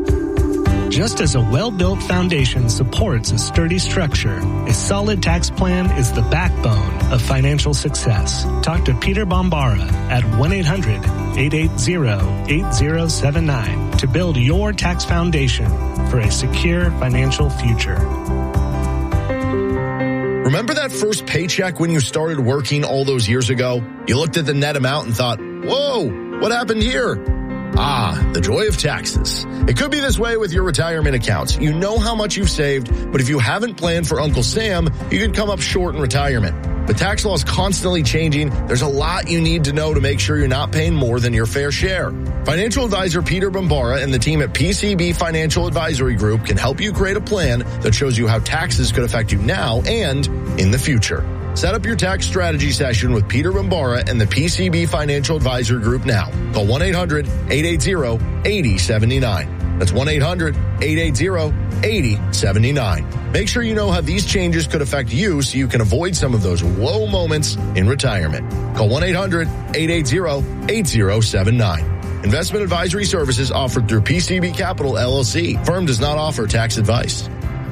Just as a well-built foundation supports a sturdy structure, a solid tax plan is the backbone of financial success. Talk to Peter Bombara at one eight hundred eight eight zero eight zero seven nine to build your tax foundation for a secure financial future. Remember that first paycheck when you started working all those years ago? You looked at the net amount and thought, whoa, what happened here? Ah, the joy of taxes. It could be this way with your retirement accounts. You know how much you've saved, but if you haven't planned for Uncle Sam, you could come up short in retirement. But tax law is constantly changing. There's a lot you need to know to make sure you're not paying more than your fair share. Financial advisor Peter Bombara and the team at P C B Financial Advisory Group can help you create a plan that shows you how taxes could affect you now and in the future. Set up your tax strategy session with Peter Bombara and the P C B Financial Advisor Group now. Call one eight hundred eight eight zero eight zero seven nine. That's one eight hundred eight eight zero eight zero seven nine. Make sure you know how these changes could affect you so you can avoid some of those low moments in retirement. Call one eight hundred eight eight zero eight zero seven nine. Investment advisory services offered through P C B Capital, L L C. Firm does not offer tax advice.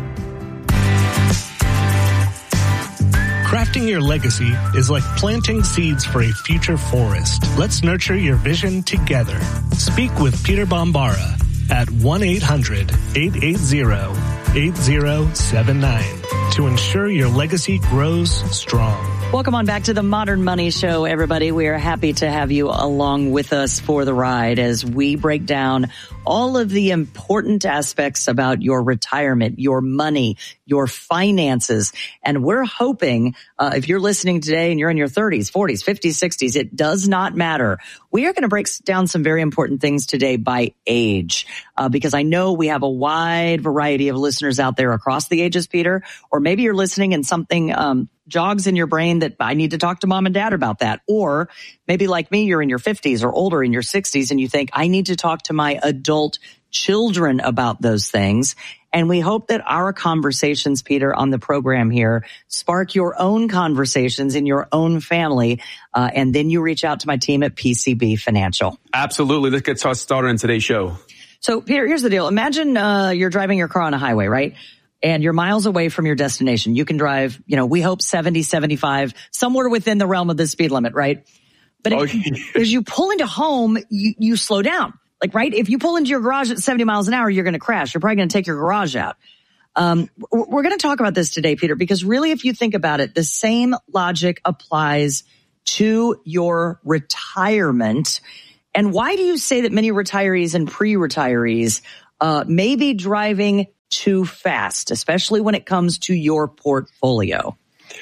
Crafting your legacy is like planting seeds for a future forest. Let's nurture your vision together. Speak with Peter Bombara at one eight hundred eight eight zero eight zero seven nine to ensure your legacy grows strong. Welcome on back to the Modern Money Show, everybody. We are happy to have you along with us for the ride as we break down all of the important aspects about your retirement, your money, your finances. And we're hoping, uh, if you're listening today and you're in your thirties, forties, fifties, sixties, it does not matter. We are going to break down some very important things today by age, uh, because I know we have a wide variety of listeners out there across the ages, Peter, or maybe you're listening and something, um, jogs in your brain that I need to talk to mom and dad about that. Or maybe like me, you're in your fifties or older, in your sixties, and you think, I need to talk to my adult children about those things. And we hope that our conversations, Peter, on the program here spark your own conversations in your own family. Uh, and then you reach out to my team at P C B Financial. Absolutely. Let's get started on today's show. So, Peter, here's the deal. Imagine uh, you're driving your car on a highway, right? And you're miles away from your destination. You can drive, you know, we hope seventy, seventy-five, somewhere within the realm of the speed limit, right? But oh, if, as you pull into home, you, you slow down. Like, right? If you pull into your garage at seventy miles an hour, you're going to crash. You're probably going to take your garage out. Um, we're going to talk about this today, Peter, because really, if you think about it, the same logic applies to your retirement. And why do you say that many retirees and pre-retirees uh, may be driving too fast, especially when it comes to your portfolio?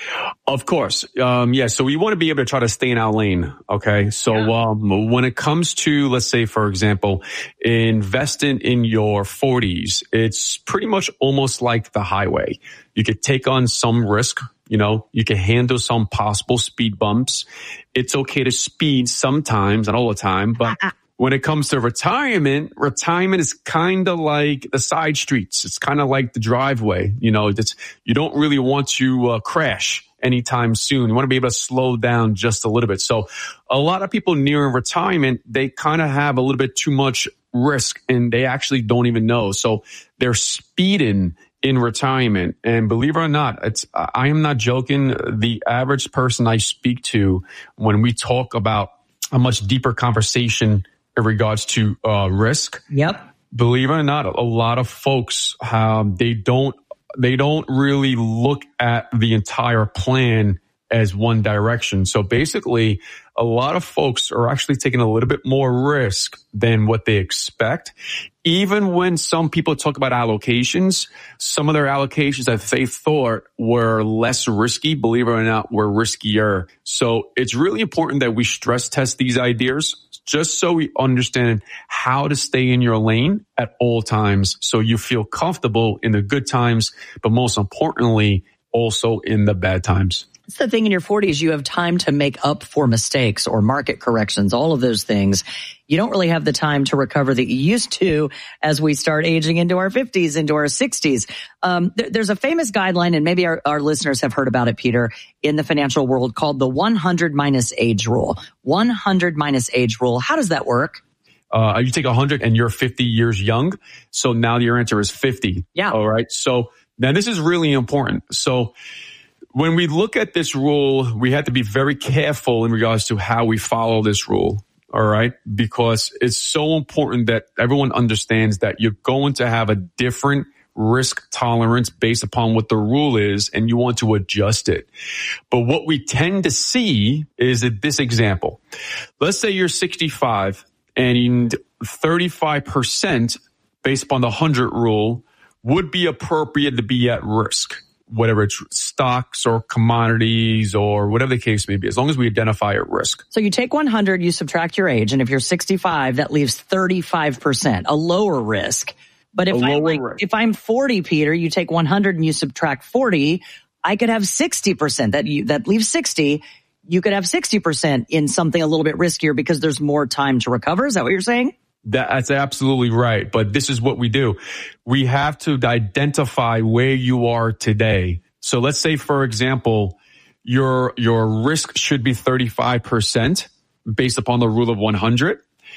Of course. Um, yeah. So we want to be able to try to stay in our lane. Okay. So, yeah. um, when it comes to, let's say, for example, investing in your forties, it's pretty much almost like the highway. You could take on some risk. You know, you can handle some possible speed bumps. It's okay to speed sometimes, not all the time, but when it comes to retirement, retirement is kind of like the side streets. It's kind of like the driveway. You know, it's, you don't really want to uh, crash anytime soon. You want to be able to slow down just a little bit. So a lot of people nearing retirement, they kind of have a little bit too much risk and they actually don't even know. So they're speeding in retirement. And believe it or not, it's, I am not joking. The average person I speak to, when we talk about a much deeper conversation in regards to uh, risk. Yep. Believe it or not, a lot of folks, um, they don't, they don't really look at the entire plan as one direction. So basically, a lot of folks are actually taking a little bit more risk than what they expect. Even when some people talk about allocations, some of their allocations that they thought were less risky, believe it or not, were riskier. So it's really important that we stress test these ideas just so we understand how to stay in your lane at all times so you feel comfortable in the good times, but most importantly, also in the bad times. It's the thing in your forties, you have time to make up for mistakes or market corrections, all of those things. You don't really have the time to recover that you used to as we start aging into our fifties, into our sixties. Um, th- there's a famous guideline, and maybe our, our listeners have heard about it, Peter, in the financial world called the one hundred minus age rule. one hundred minus age rule. How does that work? Uh, you take one hundred and you're fifty years young. So now your answer is fifty. Yeah. All right. So now this is really important. So when we look at this rule, we have to be very careful in regards to how we follow this rule. All right. Because it's so important that everyone understands that you're going to have a different risk tolerance based upon what the rule is, and you want to adjust it. But what we tend to see is that this example, let's say you're sixty-five and thirty-five percent based upon the one hundred rule would be appropriate to be at risk, whatever it's stocks or commodities or whatever the case may be, as long as we identify a risk. So you take one hundred, you subtract your age, and if you're sixty-five, that leaves thirty-five percent, a lower risk. But if, I, like, if I'm forty, Peter, you take one hundred and you subtract forty, I could have sixty percent. That you, that leaves sixty. You could have sixty percent in something a little bit riskier because there's more time to recover. Is that what you're saying? That's absolutely right. But this is what we do. We have to identify where you are today. So let's say, for example, your, your risk should be thirty-five percent based upon the rule of one hundred.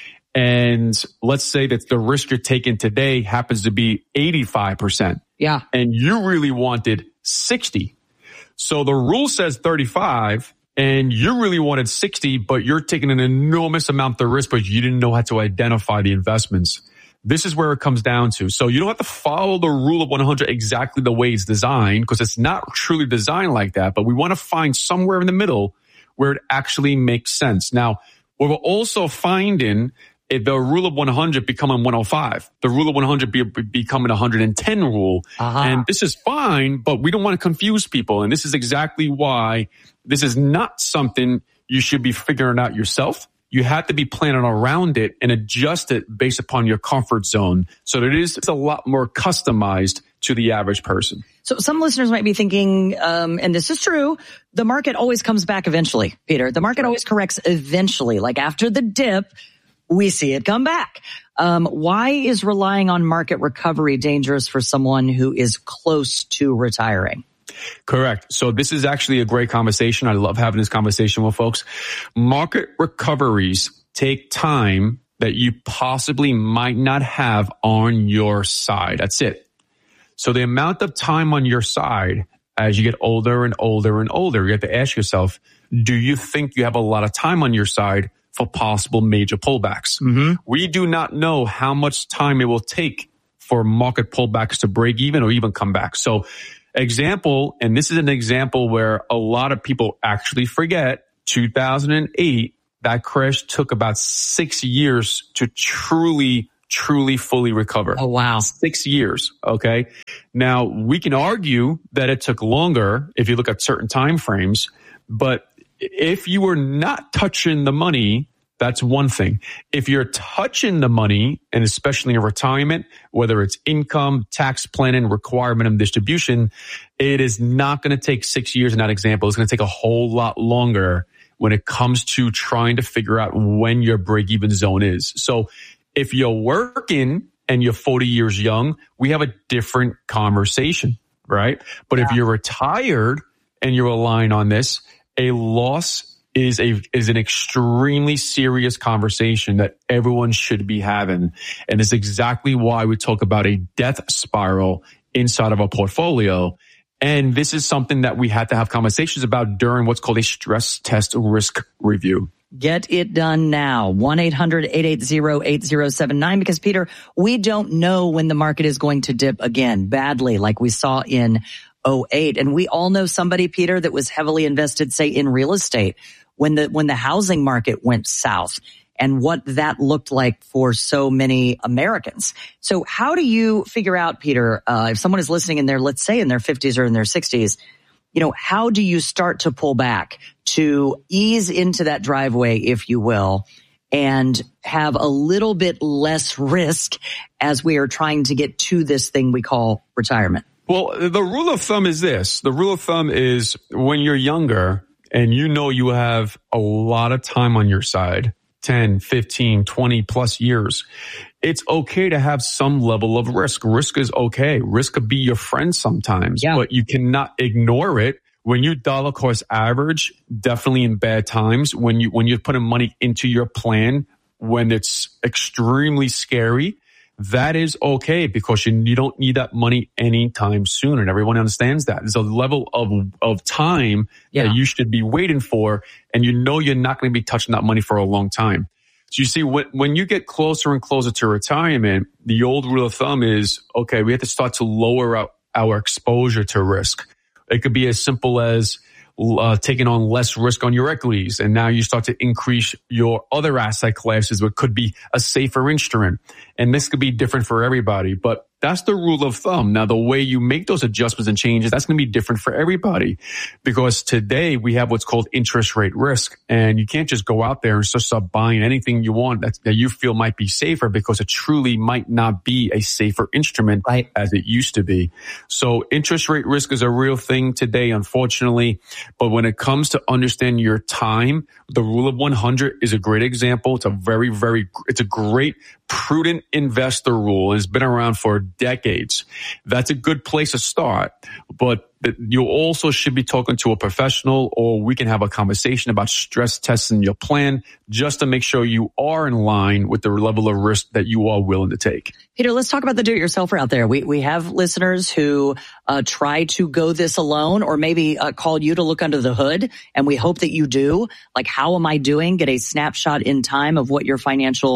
And let's say that the risk you're taking today happens to be eighty-five percent. Yeah. And you really wanted sixty. So the rule says thirty-five and you really wanted sixty, but you're taking an enormous amount of risk, but you didn't know how to identify the investments. This is where it comes down to. So you don't have to follow the rule of one hundred exactly the way it's designed, because it's not truly designed like that. But we want to find somewhere in the middle where it actually makes sense. Now, what we're also finding is the rule of one hundred becoming one oh five, the rule of one hundred be, becoming one hundred ten rule. Uh-huh. And this is fine, but we don't want to confuse people. And this is exactly why this is not something you should be figuring out yourself. You have to be planning around it and adjust it based upon your comfort zone. So that it is it's a lot more customized to the average person. So some listeners might be thinking, um, and this is true, the market always comes back eventually, Peter. The market always corrects eventually. Like after the dip, we see it come back. Um, why is relying on market recovery dangerous for someone who is close to retiring? Correct. So this is actually a great conversation. I love having this conversation with folks. Market recoveries take time that you possibly might not have on your side. That's it. So the amount of time on your side as you get older and older and older, you have to ask yourself, do you think you have a lot of time on your side for possible major pullbacks? Mm-hmm. We do not know how much time it will take for market pullbacks to break even or even come back. So example, and this is an example where a lot of people actually forget, two thousand eight, that crash took about six years to truly, truly fully recover. Oh, wow. Six years. Okay. Now we can argue that it took longer if you look at certain time frames, but if you were not touching the money, that's one thing. If you're touching the money, and especially in retirement, whether it's income, tax planning, requirement and distribution, it is not going to take six years in that example. It's going to take a whole lot longer when it comes to trying to figure out when your break-even zone is. So if you're working and you're forty years young, we have a different conversation, right? But yeah. if you're retired and you're relying on this, a loss is a is an extremely serious conversation that everyone should be having. And it's exactly why we talk about a death spiral inside of a portfolio. And this is something that we had to have conversations about during what's called a stress test risk review. Get it done now. one eight hundred eight eight zero eight zero seven nine. Because, Peter, we don't know when the market is going to dip again badly like we saw in oh eight. And we all know somebody, Peter, that was heavily invested, say, in real estate when the when the housing market went south, and what that looked like for so many Americans. So how do you figure out, Peter, uh, if someone is listening in their, let's say in their fifties or in their sixties, you know, how do you start to pull back to ease into that driveway, if you will, and have a little bit less risk as we are trying to get to this thing we call retirement? Well, the rule of thumb is this. The rule of thumb is when you're younger and you know you have a lot of time on your side, ten, fifteen, twenty plus years, it's okay to have some level of risk. Risk is okay. Risk could be your friend sometimes, yeah. but you cannot ignore it. When you dollar cost average, definitely in bad times, when you, when you're putting money into your plan, when it's extremely scary, that is okay, because you, you don't need that money anytime soon. And everyone understands that. There's a level of, of time yeah. that you should be waiting for. And you know you're not going to be touching that money for a long time. So you see, when, when you get closer and closer to retirement, the old rule of thumb is, okay, we have to start to lower our, our exposure to risk. It could be as simple as uh, taking on less risk on your equities. And now you start to increase your other asset classes, what could be a safer instrument. And this could be different for everybody, but that's the rule of thumb. Now, the way you make those adjustments and changes, that's going to be different for everybody, because today we have what's called interest rate risk. And you can't just go out there and just start buying anything you want that, that you feel might be safer, because it truly might not be a safer instrument right. as it used to be. So interest rate risk is a real thing today, unfortunately. But when it comes to understanding your time, the rule of one hundred is a great example. It's a very, very, it's a great prudent investor rule. It's been around for decades. That's a good place to start, but you also should be talking to a professional, or we can have a conversation about stress testing your plan just to make sure you are in line with the level of risk that you are willing to take. Peter, let's talk about the do-it-yourselfer out there. We we have listeners who uh, try to go this alone, or maybe uh, call you to look under the hood, and we hope that you do. Like, how am I doing? Get a snapshot in time of what your financial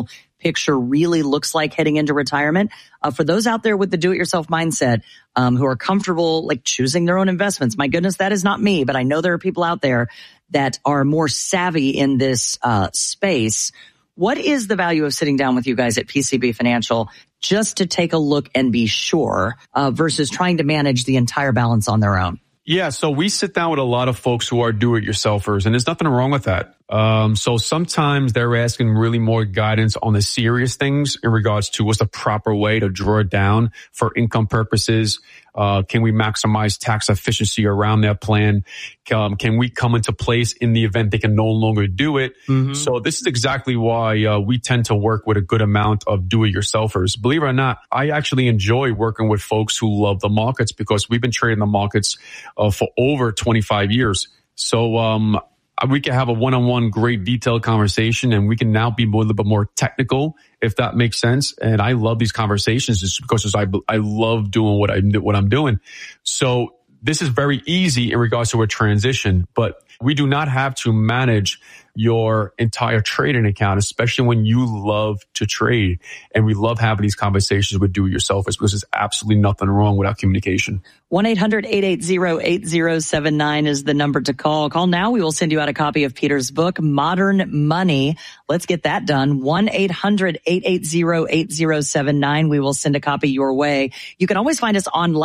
picture really looks like heading into retirement. Uh, for those out there with the do-it-yourself mindset, um, who are comfortable like choosing their own investments, my goodness, that is not me, but I know there are people out there that are more savvy in this uh, space. What is the value of sitting down with you guys at P C B Financial just to take a look and be sure uh, versus trying to manage the entire balance on their own? Yeah, so we sit down with a lot of folks who are do-it-yourselfers, and there's nothing wrong with that. Um, so sometimes they're asking really more guidance on the serious things in regards to what's the proper way to draw it down for income purposes. Uh, can we maximize tax efficiency around their plan? Um, can we come into place in the event they can no longer do it? Mm-hmm. So this is exactly why uh, we tend to work with a good amount of do-it-yourselfers. Believe it or not, I actually enjoy working with folks who love the markets because we've been trading the markets uh, for over twenty-five years. So um we can have a one-on-one great detailed conversation, and we can now be more, a little bit more technical, if that makes sense. And I love these conversations just because I, I love doing what I, what I'm doing. So this is very easy in regards to a transition, but we do not have to manage your entire trading account, especially when you love to trade. And we love having these conversations with do-it-yourselfers because there's absolutely nothing wrong with our communication. one eight hundred eight eight zero eight zero seven nine is the number to call. Call now. We will send you out a copy of Peter's book, Modern Money. Let's get that done. one eight hundred eight eight zero eight zero seven nine. We will send a copy your way. You can always find us online.